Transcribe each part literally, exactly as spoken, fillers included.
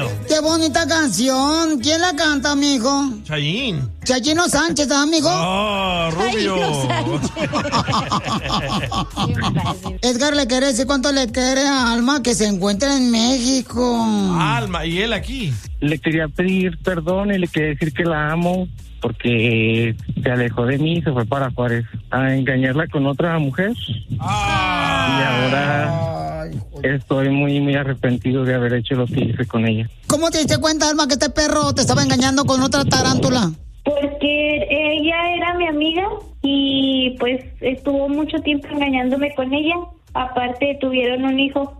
Qué bonita canción. ¿Quién la canta, mijo? Chayín. Chayino Sánchez, amigo. Oh, Rubio. Edgar le quiere decir cuánto le quiere a Alma, que se encuentra en México. Alma, ¿y él aquí? Le quería pedir perdón y le quería decir que la amo porque se alejó de mí y se fue para Juárez a engañarla con otra mujer. Ah. Y ahora Ay, estoy muy, muy arrepentido de haber hecho lo que hice con ella. ¿Cómo te diste cuenta, Alma, que este perro te estaba engañando con otra tarántula? Porque ella era mi amiga y pues estuvo mucho tiempo engañándome con ella. Aparte tuvieron un hijo.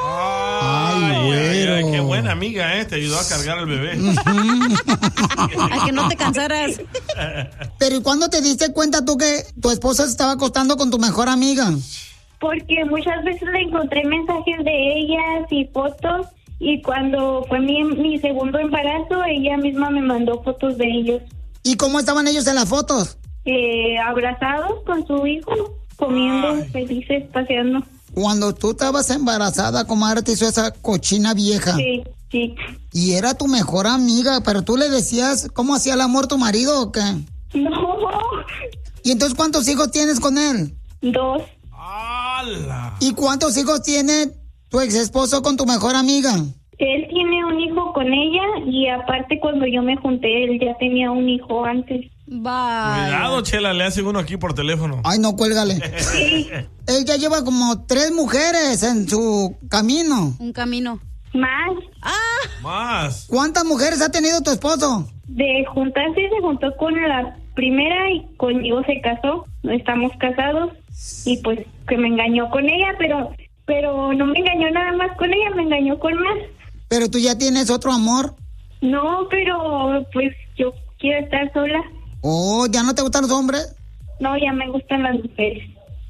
Ay, güero. Ay, qué buena amiga, ¿eh? Te ayudó a cargar al bebé. A que no te cansaras. Pero ¿y cuándo te diste cuenta tú que tu esposa se estaba acostando con tu mejor amiga? Porque muchas veces le encontré mensajes de ellas y fotos. Y cuando fue mi, mi segundo embarazo, ella misma me mandó fotos de ellos. ¿Y cómo estaban ellos en las fotos? Eh, abrazados con su hijo, comiendo, Ay. felices, paseando. Cuando tú estabas embarazada, comadre, te hizo esa cochina vieja. Sí, sí. Y era tu mejor amiga, pero tú le decías cómo hacía el amor tu marido o qué? No. ¿Y entonces cuántos hijos tienes con él? Dos. ¡Hala! ¿Y cuántos hijos tiene tu ex esposo con tu mejor amiga? Él tiene un hijo con ella y aparte cuando yo me junté, él ya tenía un hijo antes. Bye. Cuidado, Chela, le hace uno aquí por teléfono. Ay, no, cuélgale. Sí. Él ya lleva como tres mujeres en su camino. Un camino. Más. Ah. Más. ¿Cuántas mujeres ha tenido tu esposo? De juntarse se juntó con la primera y conmigo se casó. Estamos casados y pues que me engañó con ella, pero pero no me engañó nada más con ella, me engañó con más. ¿Pero tú ya tienes otro amor? No, pero pues yo quiero estar sola. Oh, ¿ya no te gustan los hombres? No, ya me gustan las mujeres.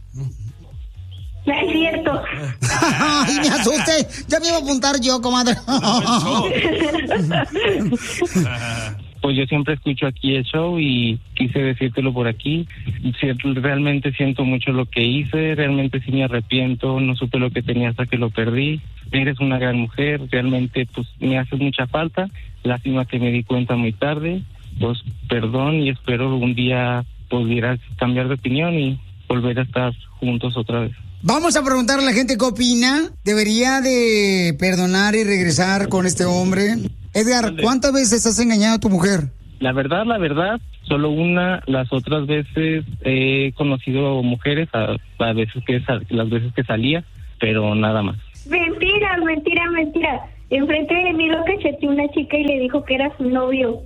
No es cierto. Ay, me asusté. Ya me iba a apuntar yo, comadre. Pues yo siempre escucho aquí el show y quise decírtelo por aquí. Realmente siento mucho lo que hice, realmente sí me arrepiento, no supe lo que tenía hasta que lo perdí. Eres una gran mujer, realmente pues me haces mucha falta. Lástima que me di cuenta muy tarde. Pues perdón y espero un día pudieras cambiar de opinión y volver a estar juntos otra vez. Vamos a preguntarle a la gente qué opina. ¿Debería de perdonar y regresar con este hombre? Edgar, ¿cuántas veces has engañado a tu mujer? La verdad, la verdad, solo una. Las otras veces he conocido mujeres, a, a veces que las veces que salía, pero nada más. Mentira, mentira, mentira. Enfrente de mí lo cacheteó una chica y le dijo que era su novio.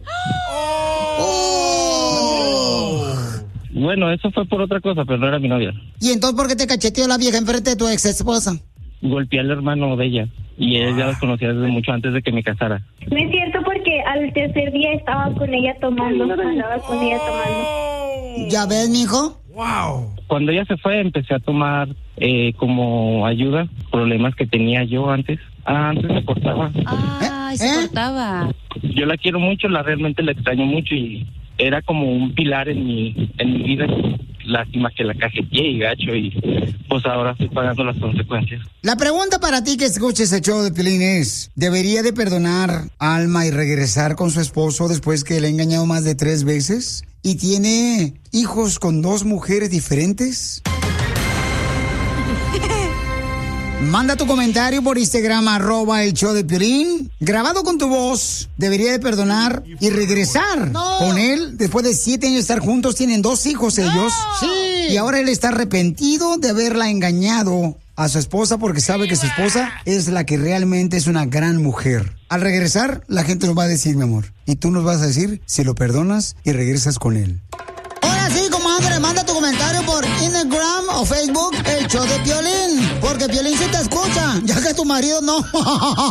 ¡Oh! Bueno, eso fue por otra cosa, pero no era mi novia. ¿Y entonces por qué te cacheteó la vieja enfrente de tu ex esposa? Golpeé al hermano de ella y él ya los conocía desde mucho antes de que me casara. No es cierto porque al tercer día estaba con ella tomando, andaba con ella tomando. ¿Ya ves, mijo? Wow. Cuando ella se fue empecé a tomar eh, como ayuda problemas que tenía yo antes. Ah, antes me cortaba. Ay, ¿Eh? se ¿Eh? cortaba. Yo la quiero mucho, la realmente la extraño mucho y era como un pilar en mi en mi vida. Lástima que la cajeteé y gacho y pues ahora estoy pagando las consecuencias. La pregunta para ti que escuches el show de Piolín es, ¿debería de perdonar a Alma y regresar con su esposo después que le ha engañado más de tres veces? ¿Y tiene hijos con dos mujeres diferentes? Manda tu comentario por Instagram, arroba el show de Piolín. Grabado con tu voz, debería de perdonar y regresar no. con él. Después de siete años de estar juntos, tienen dos hijos ellos. No. Sí. Y ahora él está arrepentido de haberla engañado a su esposa porque sabe que su esposa es la que realmente es una gran mujer. Al regresar, la gente nos va a decir, mi amor. Y tú nos vas a decir si lo perdonas y regresas con él. Ahora sí, comadre, manda tu comentario por Instagram o Facebook, el show de Piolín. Porque Piolín sí te escucha, ya que tu marido no.